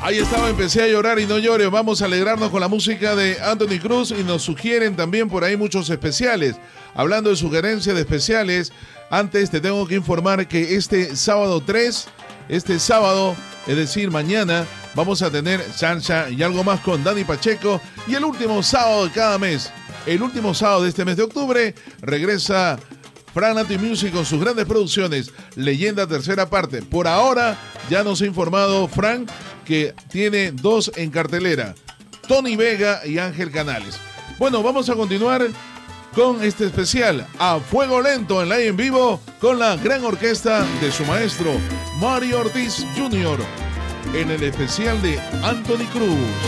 Ahí estaba, empecé a llorar y no llores. Vamos a alegrarnos con la música de Anthony Cruz y nos sugieren también por ahí muchos especiales. Hablando de sugerencia de especiales, antes te tengo que informar que este sábado 3, es decir, mañana, vamos a tener Salsa y algo más con Dani Pacheco. Y el último sábado de cada mes, el último sábado de este mes de octubre, regresa Fran Anti Music con sus grandes producciones, Leyenda tercera parte. Por ahora ya nos ha informado Fran que tiene 2 en cartelera, Tony Vega y Ángel Canales. Bueno, vamos a continuar con este especial A Fuego Lento en live en vivo con la gran orquesta de su maestro Mario Ortiz Jr. en el especial de Anthony Cruz.